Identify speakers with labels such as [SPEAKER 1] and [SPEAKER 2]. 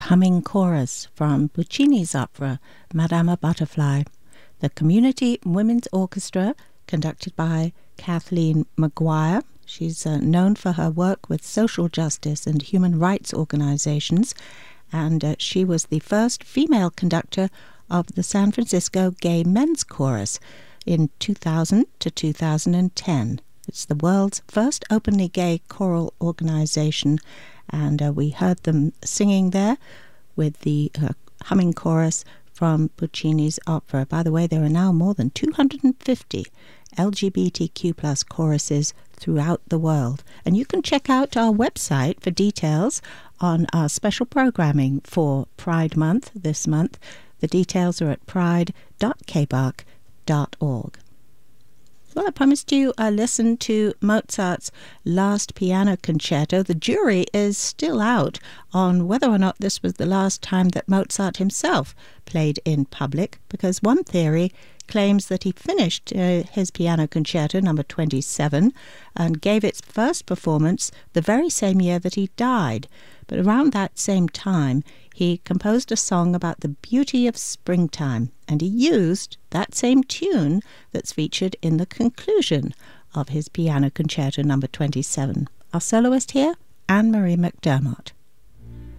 [SPEAKER 1] Humming Chorus from Puccini's opera Madama Butterfly. The Community Women's Orchestra, conducted by Kathleen Maguire. She's known for her work with social justice and human rights organizations, and she was the first female conductor of the San Francisco Gay Men's Chorus in 2000 to 2010. It's the world's first openly gay choral organization, and we heard them singing there with the humming chorus from Puccini's opera. By the way, there are now more than 250 LGBTQ plus choruses throughout the world. And you can check out our website for details on our special programming for Pride Month this month. The details are at pride.kbark.org. Well, I promised you I listened to Mozart's last piano concerto. The jury is still out on whether or not this was the last time that Mozart himself played in public, because one theory claims that he finished his piano concerto number 27 and gave its first performance the very same year that he died. But around that same time, he composed a song about the beauty of springtime, and he used that same tune that's featured in the conclusion of his piano concerto number 27. Our soloist here, Anne-Marie McDermott.